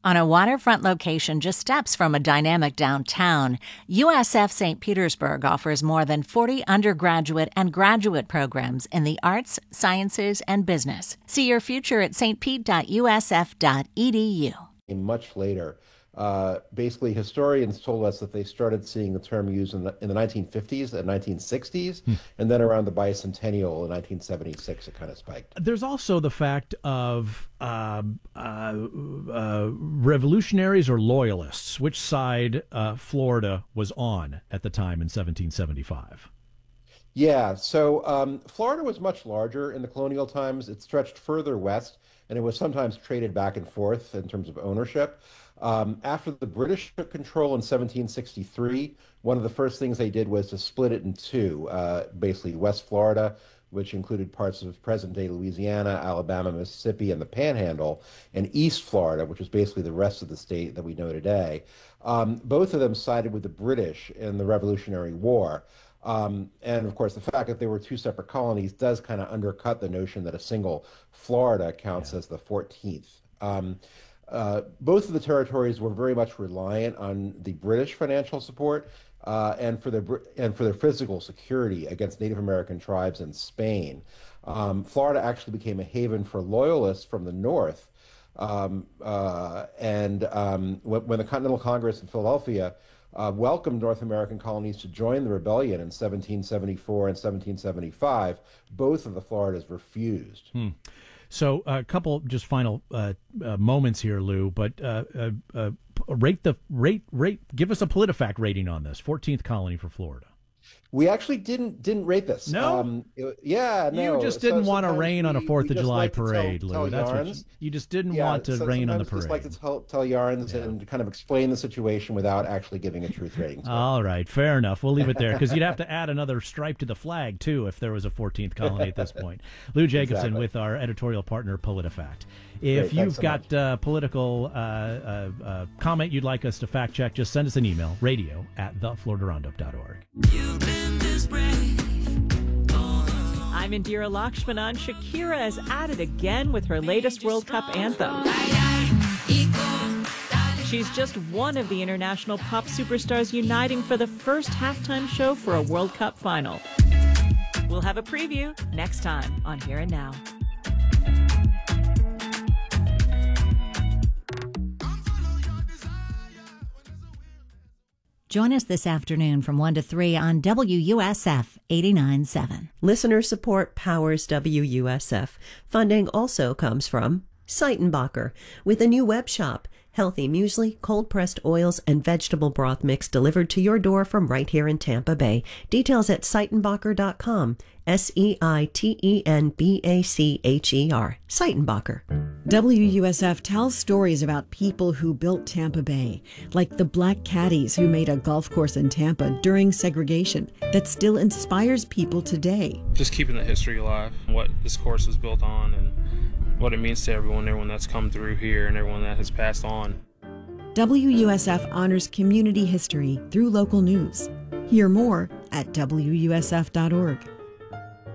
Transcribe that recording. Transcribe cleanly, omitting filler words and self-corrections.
On a waterfront location just steps from a dynamic downtown, USF St. Petersburg offers more than 40 undergraduate and graduate programs in the arts, sciences, and business. See your future at stpete.usf.edu. Much later. Basically, historians told us that they started seeing the term used in the 1950s and 1960s, and then around the bicentennial in 1976, it kind of spiked. There's also the fact of revolutionaries or loyalists. Which side Florida was on at the time in 1775? Yeah, so Florida was much larger in the colonial times. It stretched further west, and it was sometimes traded back and forth in terms of ownership. After the British took control in 1763, one of the first things they did was to split it in two, basically West Florida, which included parts of present-day Louisiana, Alabama, Mississippi, and the Panhandle, and East Florida, which was basically the rest of the state that we know today. Both of them sided with the British in the Revolutionary War. And of course, the fact that they were two separate colonies does kind of undercut the notion that a single Florida counts as the 14th. Both of the territories were very much reliant on the British financial support and for their physical security against Native American tribes in Spain. Florida actually became a haven for loyalists from the north. When the Continental Congress in Philadelphia welcomed North American colonies to join the rebellion in 1774 and 1775, both of the Floridas refused. So a couple just final moments here, Lou, but give us a PolitiFact rating on this. 14th colony for Florida. We actually didn't rate this. No? No. You just didn't want to rain on a 4th of July parade, Lou. That's what you just didn't want to rain on the parade. Just like to tell yarns and kind of explain the situation without actually giving a truth rating. All right, fair enough. We'll leave it there because you'd have to add another stripe to the flag, too, if there was a 14th colony at this point. Lou Jacobson with our editorial partner, PolitiFact. If you've got political comment you'd like us to fact check, just send us an email, radio@thefloridaroundup.org. I'm Indira Lakshmanan. Shakira is at it again with her latest World Cup anthem. She's just one of the international pop superstars uniting for the first halftime show for a World Cup final. We'll have a preview next time on Here and Now. Join us this afternoon from 1 to 3 on WUSF 89.7. Listener support powers WUSF. Funding also comes from Seitenbacher, with a new web shop. Healthy muesli, cold-pressed oils, and vegetable broth mix delivered to your door from right here in Tampa Bay. Details at Seitenbacher.com. Seitenbacher. Seitenbacher. WUSF tells stories about people who built Tampa Bay, like the Black Caddies who made a golf course in Tampa during segregation that still inspires people today. Just keeping the history alive, what this course was built on, and what it means to everyone that's come through here and everyone that has passed on. WUSF honors community history through local news. Hear more at WUSF.org.